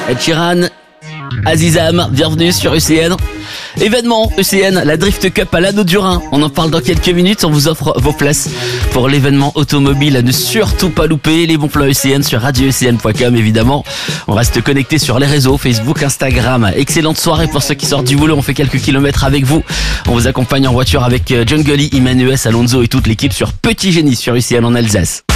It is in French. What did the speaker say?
Ed Sheeran, Aziza Amar, bienvenue sur UCN. Événement UCN, la Drift Cup à l'Anneau du Rhin. On en parle dans quelques minutes. On vous offre vos places pour l'événement automobile à ne surtout pas louper. Les bons plans UCN sur radio-ucn.com évidemment. On reste connecté sur les réseaux, Facebook, Instagram. Excellente soirée pour ceux qui sortent du boulot. On fait quelques kilomètres avec vous. On vous accompagne en voiture avec John Gully, Emmanuel Alonso et toute l'équipe sur Petit Génie sur UCN en Alsace.